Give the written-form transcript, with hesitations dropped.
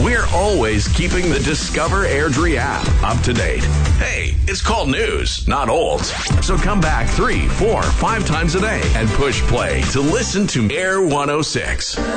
We're always keeping the Discover Airdrie app up to date. Hey, it's called news, not old. So come back 3, 4, 5 times a day and push play to listen to Air 106.